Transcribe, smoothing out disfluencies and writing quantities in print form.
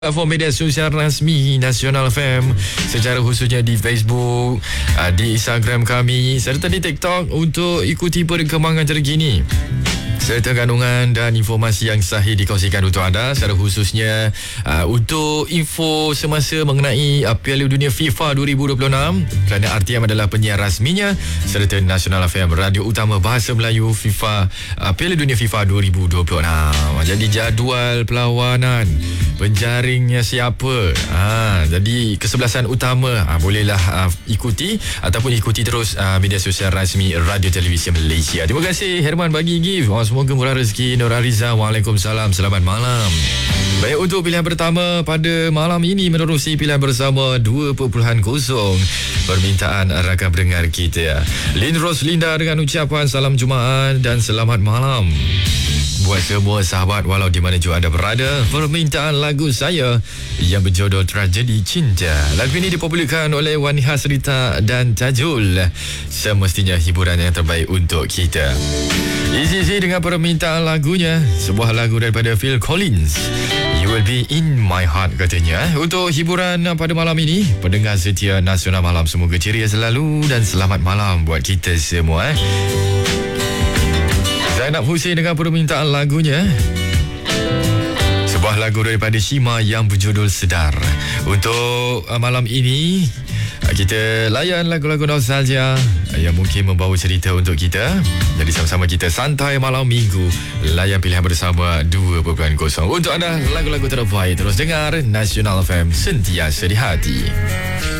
Platform media sosial rasmi Nasional FM, secara khususnya di Facebook, di Instagram kami serta di TikTok untuk ikuti perkembangan terkini serta kandungan dan informasi yang sahih dikongsikan untuk anda, secara khususnya untuk info semasa mengenai Piala Dunia FIFA 2026, kerana RTM adalah penyiar rasminya, serta Nasional FM, radio utama bahasa Melayu FIFA Piala Dunia FIFA 2026. Jadi jadual perlawanan, penjaringnya siapa, jadi kesebelasan utama, bolehlah ikuti ataupun ikuti terus media sosial rasmi Radio Televisi Malaysia. Terima kasih Herman bagi gift. Semoga murah rezeki. Nur Ariza, Waalaikumsalam, selamat malam. Baik, untuk pilihan pertama pada malam ini menerusi pilihan bersama 2.0, permintaan rakan pendengar kita Lin Roslinda dengan ucapan salam Jumaat dan selamat malam buat semua sahabat walau di mana juga anda berada. Permintaan lagu saya yang berjudul Tragedi Cinta. Lagu ini dipublikkan oleh Wani Hasrita dan Tajul. Semestinya hiburan yang terbaik untuk kita. Isi dengan permintaan lagunya, sebuah lagu daripada Phil Collins, You Will Be In My Heart katanya. Untuk hiburan pada malam ini, pendengar setia Nasional Malam, semoga ceria selalu dan selamat malam buat kita semua. Zainab Hussein dengan permintaan lagunya, sebuah lagu daripada Shima yang berjudul Sedar. Untuk malam ini, kita layan lagu-lagu nostalgia yang mungkin membawa cerita untuk kita. Jadi sama-sama kita santai malam minggu, layan pilihan bersama 2.0. Untuk anda, lagu-lagu terbaik, terus dengar Nasional FM, sentiasa di hati.